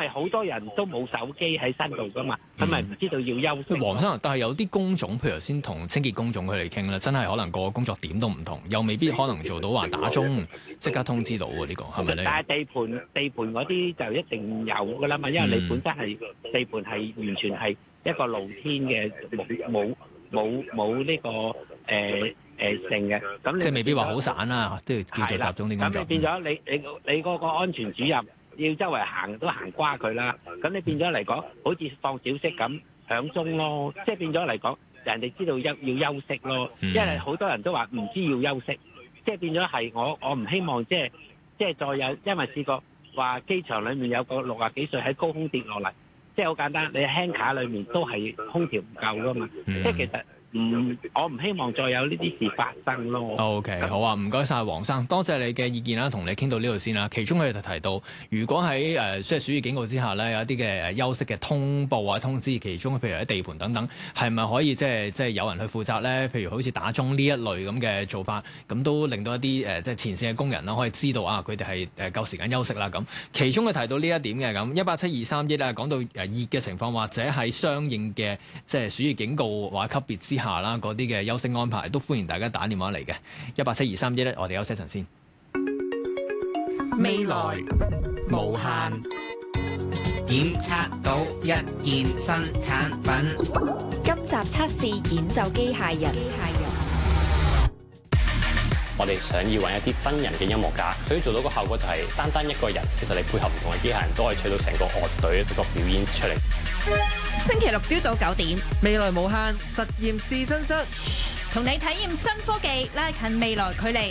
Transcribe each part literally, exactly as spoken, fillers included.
為好多人都冇手機喺身度噶嘛，咁咪唔知道要休息。 黃生，但係有啲工種，譬如先同清潔工種佢哋傾啦，真係可能個工作點都唔同，又未必可能做到話打鐘即刻通知到喎。呢、呢個係咪咧？ 但係地盤地盤嗰啲就一定有噶啦嘛，因為你本身係、嗯、地盤係完全係一個露天嘅，冇冇冇冇呢個誒誒性嘅，咁、呃、 即係未必話好散啦，即係叫做集中啲工作。 咁你變咗你你你嗰個安全主任要周圍行都行瓜佢啦，咁你變咗嚟講，好似放小息咁響鐘咯，即係變咗嚟講，人哋知道休要休息咯，因為好多人都話唔知要休息，即係變咗係我我唔希望即係即係再有，因為試過話機場裡面有個六十幾歲喺高空跌落嚟，即係好簡單，你輕卡裡面都係空調唔夠噶嘛，即係其實。嗯，我唔希望再有呢啲事發生咯。 OK， 好啊，唔該晒黃生，多謝你嘅意見啦，同你傾到呢度先啦。其中佢哋提到，如果喺誒即係暑熱警告之下咧，有一啲嘅誒休息嘅通報啊、通知，其中譬如喺地盤等等，係咪可以即係即係有人去負責咧？譬如好似打鐘呢一類咁嘅做法，咁都令到一啲誒即係前線嘅工人啦，可以知道啊，佢哋係誒夠時間休息啦。咁其中佢提到呢一點嘅咁，一八七二三一咧講到誒熱嘅情況，或者係相應嘅即係暑熱警告或級別之下。下啦，嗰啲嘅休息安排都歡迎大家打電話嚟嘅，一八七二三一咧，我哋休息一陣先。 未來無限檢測到一件新產品。 今集測試演奏機械人。機械人我哋想要揾一啲真人嘅音樂家，所以做到個效果就係單單一個人，其實你配合唔同嘅機械人都可以取到成個樂隊一個表演出嚟。 星期六朝早九點， 未來無限實驗試身室， 同你體驗新科技，拉近未來距離。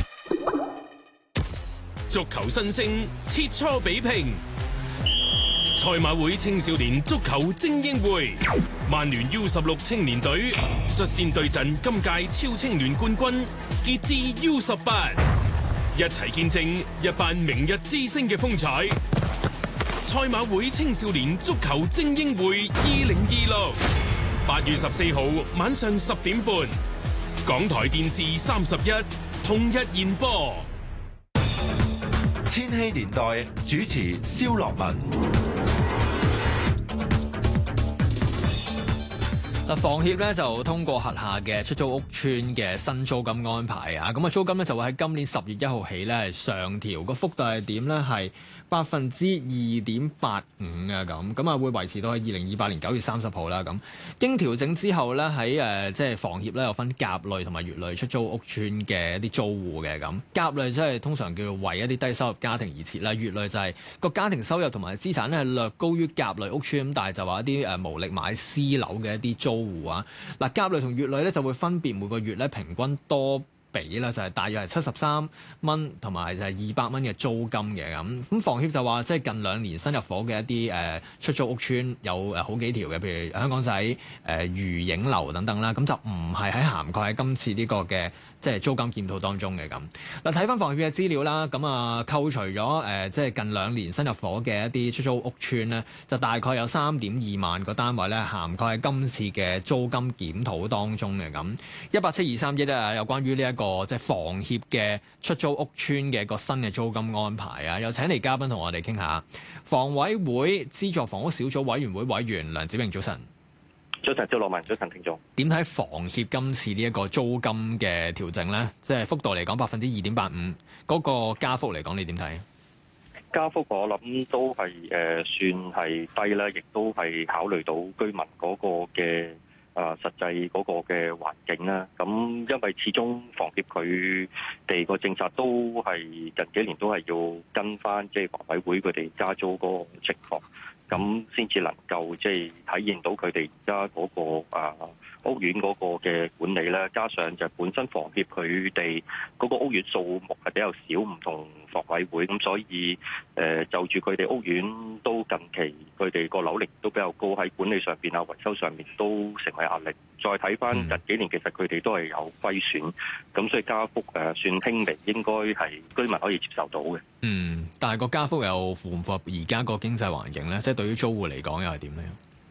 足球新星切磋比拼，賽馬會青少年足球精英會，曼聯 U 十六青年隊率先對陣今屆超青聯冠軍傑志 U 十八，一齊見證一班明日之星嘅風采。賽馬會青少年足球精英會二零二六，八月十四號晚上十點半，港台電視三十一同日延播。 千禧年代主持蕭樂文。 嗱，房協咧就通過轄下嘅出租屋邨嘅新租金安排啊，咁啊租金咧就會喺今年十月一號起咧係上調，個幅度係點咧？係百分之二點八五啊，咁咁啊會維持到喺二零二八年九月三十號啦。咁經調整之後咧，喺誒即係房協咧有分甲類同埋乙類出租屋邨嘅一啲租戶嘅咁。甲類即係通常叫做為一啲低收入家庭而設啦，乙類就係個家庭收入同埋資產咧係略高於甲類屋邨咁，但係就話一啲誒無力買私樓嘅一啲租戶啊，嗱，甲類同乙類咧就會分別每個月咧平均多比啦，就係大約係七十三蚊同埋就係二百蚊嘅租金嘅咁。咁房協就話，即係近兩年新入伙嘅一啲誒出租屋邨有誒好幾條嘅，譬如香港仔、誒愉影樓等等啦，咁就唔係喺涵蓋喺今次呢個嘅即係租金檢討當中嘅咁。嗱，睇翻房協嘅資料啦，咁啊扣除咗誒即係近兩年新入伙嘅一啲出租屋邨咧，就大概有三點二萬個單位咧涵蓋喺今次嘅租金檢討當中嘅咁。一八七二三一咧有關於呢一個即係房協嘅出租屋邨嘅一個新嘅租金安排啊，又請嚟嘉賓同我哋傾下。房委會資助房屋小組委員會委員梁子穎，早晨。 早晨，趙樂文，早晨，聽眾。 點睇房協今次呢一個租金嘅調整咧？即係幅度嚟講百分之二點八五，嗰個加幅嚟講，你點睇？ 加幅我諗都係誒、呃、算係低啦，亦都係考慮到居民嗰個嘅。啊，實際嗰個嘅環境啦，咁因為始終房協佢哋個政策都係近幾年都係要跟翻即係房委會佢哋加租嗰個情況，咁先至能夠即係體現到佢哋而家嗰個啊屋苑嗰個嘅管理啦，加上就本身房協佢哋嗰個屋苑數目係比較少，唔同房委會，咁所以誒就住佢哋屋苑都近期佢哋個樓齡都比較高，喺管理上邊啊、維修上面都成為壓力。再睇翻近幾年，其實佢哋都係有虧損，咁所以加幅誒算輕微，應該係居民可以接受到嘅。 嗯，但係個加幅又符唔符合而家個經濟環境咧？即係對於租戶嚟講又係點咧？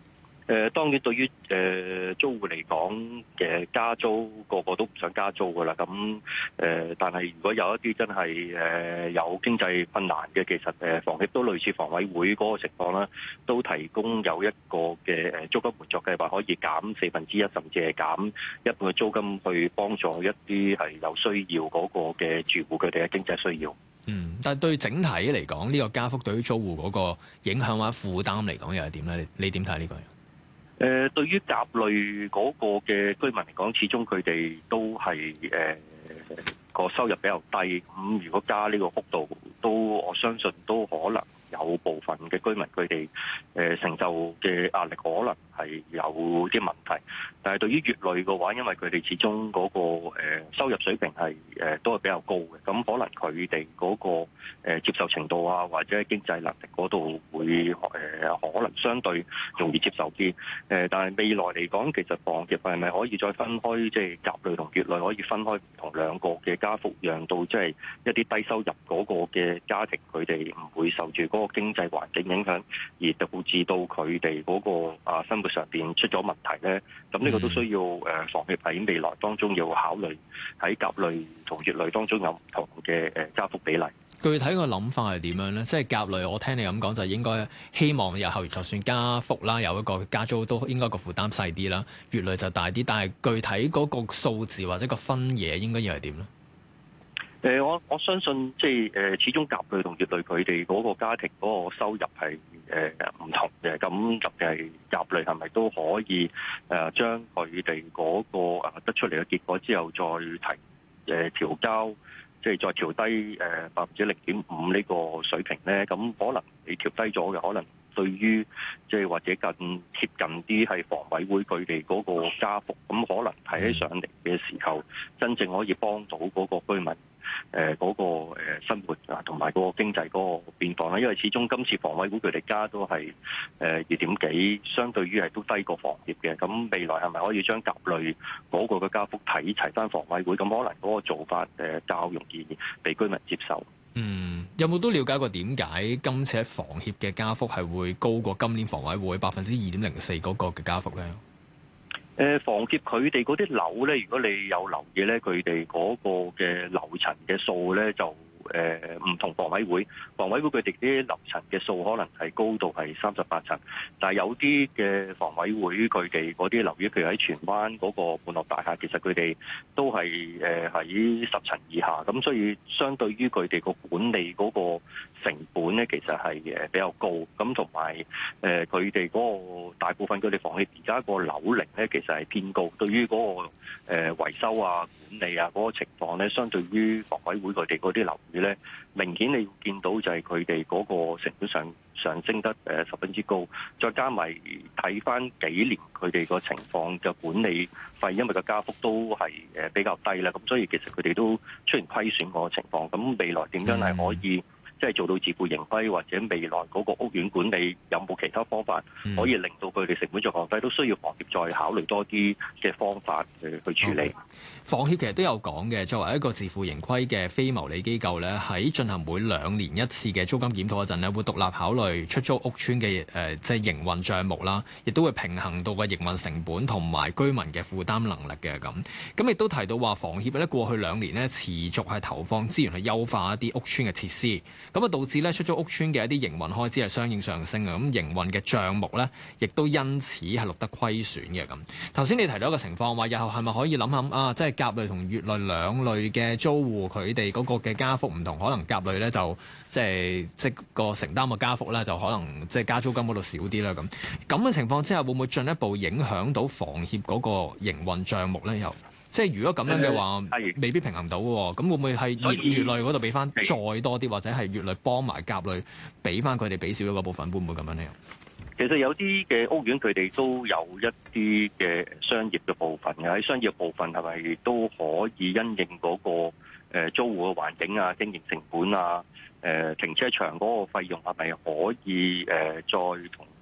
誒、呃、當然對於誒、呃、租戶嚟講嘅加租，個個都唔想加租㗎啦。咁誒、呃，但係如果有一啲真係誒、呃、有經濟困難嘅，其實誒房協都類似房委會嗰個情況啦，都提供有一個嘅誒租金援助計劃，可以減四分之一，甚至係減一半嘅租金，去幫助一啲係有需要嗰個嘅住戶佢哋嘅經濟需要。 嗯，但係對整體嚟講，呢、這個加幅對於租戶嗰個影響或者負擔嚟講，又係點咧？你你點睇呢個？ 誒、呃，對於甲類嗰個嘅居民嚟講，始終佢哋都係誒個收入比較低，咁如果加呢個幅度，都我相信都可能有部分嘅居民佢哋誒承受嘅壓力可能係有啲問題。但係對於乙類嘅話，因為佢哋始終嗰個收入水平係誒都係比較高嘅，咁可能佢哋嗰個誒接受程度啊，或者經濟能力嗰度會誒可能相對容易接受啲。誒，但係未來嚟講，其實房協係咪可以再分開，即係甲類同乙類可以分開唔同兩個嘅加幅，讓到即係一啲低收入嗰個嘅家庭，佢哋唔會受住嗰個經濟環境影響，而導致到佢哋嗰個啊生活上邊出咗問題咧？咁呢個都需要誒房協喺未來當中要考慮，喺甲類同乙類當中有唔同嘅誒加幅比例。 具體個諗法係點樣咧？即係甲類，我聽你咁講就應該希望日後就算加幅啦，有一個加租都應該個負擔細啲啦。乙類就大啲，但係具體嗰個數字或者個分野應該要係點咧？ 誒、呃，我我相信即係誒，始終甲類同乙類佢哋嗰個家庭嗰個收入係誒唔同嘅，咁特別係甲類係咪都可以誒將佢哋嗰個啊得出嚟嘅結果之後再提誒調交？即係再調低誒百分之零點五呢個水平咧，咁可能你調低咗嘅，可能對於即係或者更貼近啲係房委會佢哋嗰個加幅，咁可能提起上嚟嘅時候，真正可以幫到嗰個居民。誒嗰個誒生活啊，同埋嗰個經濟嗰個變化啦，因為始終今次房委會佢哋加都係誒二點幾，相對於係都低過房協嘅。咁未來係咪可以將甲類嗰個嘅加幅睇齊翻房委會？咁可能嗰個做法誒較容易被居民接受。 嗯，有冇都了解過點解今次喺房協嘅加幅係會高過今年房委會百分之二點零四嗰個嘅加幅咧？ 誒房協佢哋嗰啲樓咧，如果你有留意咧，佢哋嗰個嘅樓層嘅數咧就。誒唔同房委會，房委會佢哋啲樓層嘅數可能係高度係三十八層，但係有啲嘅房委會佢哋嗰啲樓宇，譬如喺荃灣嗰個半落大廈，其實佢哋都係誒喺十層以下，咁所以相對於佢哋個管理嗰個成本咧，其實係誒比較高，咁同埋誒佢哋嗰個大部分佢哋房協而家個樓齡咧，其實係偏高，對於嗰個誒維修啊、管理啊嗰個情況咧，相對於房委會佢哋嗰啲樓宇咧，明顯你見到就係佢哋嗰個成本上上升得誒十分之高，再加埋睇翻幾年佢哋個情況嘅管理費，因為個加幅都係誒比較低啦，咁所以其實佢哋都出現虧損嗰個情況。咁未來點樣係可以即係做到自負盈虧，或者未來嗰個屋苑管理有冇其他方法可以令到佢哋成本再降低，都需要房協再考慮多啲嘅方法去去處理。Okay. 房協其實都有講嘅，作為一個自負盈虧嘅非牟利機構咧，喺進行每兩年一次嘅租金檢討嗰陣咧，會獨立考慮出租屋邨嘅誒即係營運帳目啦，亦都會平衡到個營運成本同埋居民嘅負擔能力嘅咁。咁亦都提到話，房協咧過去兩年咧持續係投放資源去優化一啲屋邨嘅設施。咁啊，導致咧出租屋邨嘅一啲營運開支係相應上升嘅，咁營運嘅帳目咧，亦都因此係錄得虧損嘅咁。頭先你提到一個情況，話日後係咪可以諗下啊？即係甲類同乙類兩類嘅租戶，佢哋嗰個嘅加幅唔同，可能甲類咧就即係即個承擔嘅加幅咧，就可能即係加租金嗰度少啲啦咁。咁嘅情況之下，會唔會進一步影響到房協嗰個營運帳目咧？又？即係如果咁樣嘅話，未必平衡到嘅，咁會唔會係乙乙類嗰度俾翻再多啲，或者係乙類幫埋甲類俾翻佢哋俾少咗嗰部分，會唔會咁樣呢？ 其實有啲嘅屋苑佢哋都有一啲嘅商業嘅部分嘅，喺商業部分係咪都可以因應嗰個誒租戶嘅環境啊、經營成本啊、誒停車場嗰個費用係咪可以誒再同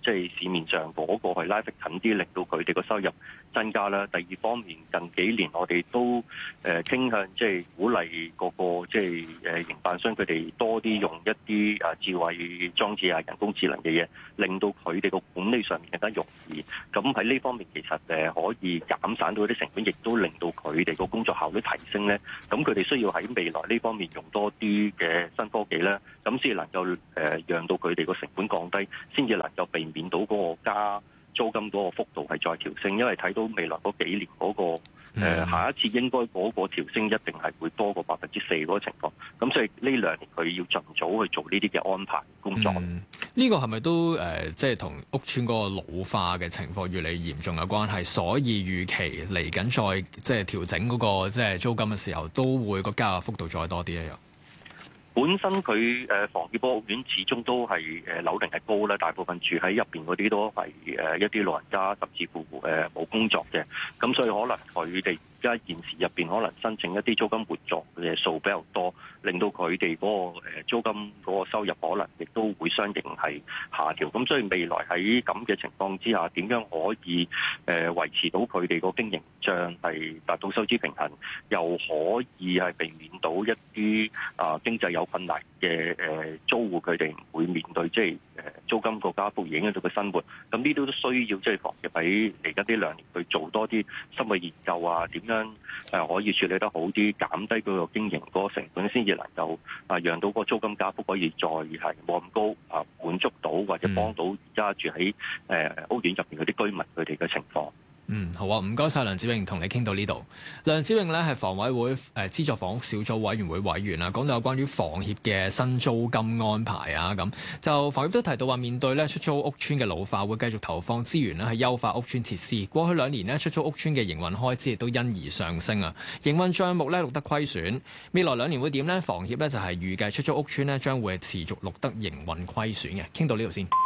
即係市面上嗰個係拉得近啲，令到佢哋個收入增加啦。第二方面，近幾年我哋都誒傾向即係鼓勵個個即係誒營辦商佢哋多啲用一啲誒智慧裝置啊、人工智能嘅嘢，令到佢哋個管理上面更加容易。咁喺呢方面其實誒可以減省到啲成本，亦都令到佢哋個工作效率提升咧。咁佢哋需要喺未來呢方面用多啲嘅新科技咧，咁先能夠誒讓到佢哋個成本降低，先至能夠避免到嗰個加租金嗰個幅度係再調升。因為睇到未來嗰幾年嗰個誒下一次應該嗰個調升一定係會多過百分之四嗰個情況。咁所以呢兩年佢要盡早去做呢啲嘅安排工作。 嗯呢個係咪都誒，即係同屋邨嗰個老化嘅情況越嚟越嚴重有關係？所以預期嚟緊再即係調整嗰個即係租金嘅時候，都會個加價幅度再多啲咧。又本身佢誒房協屋苑始終都係誒樓齡係高啦，大部分住喺入邊嗰啲都係誒一啲老人家，甚至乎誒冇工作嘅，咁所以可能佢哋而家現時入邊可能申請一啲租金援助嘅數比較多，令到佢哋嗰個誒租金嗰個收入可能亦都會相應係下調。咁所以未來喺咁嘅情況之下，點樣可以誒維持到佢哋個經營帳係達到收支平衡，又可以係避免到一啲啊經濟有困難嘅誒租戶，佢哋唔會面對即係誒租金個加幅影響到佢生活。咁呢啲都需要即係房協喺嚟緊呢兩年去做多啲深入研究啊，點樣誒可以處理得好啲，減低嗰個經營嗰個成本，先至能夠啊讓到個租金加幅可以再係冇咁高啊，滿足到或者幫到而家住喺誒屋苑入邊嗰啲居民佢哋嘅情況。 嗯，好啊，唔該晒梁子穎，同你傾到呢度。梁子穎咧係房委會誒資助房屋小組委員會委員啦，講到有關於房協嘅新租金安排啊，咁就房協都提到話，面對咧出租屋邨嘅老化，會繼續投放資源咧係優化屋邨設施。過去兩年咧出租屋邨嘅營運開支亦都因而上升啊，營運帳目咧錄得虧損。未來兩年會點呢？房協咧就係預計出租屋邨咧將會持續錄得營運虧損嘅。傾到呢度先。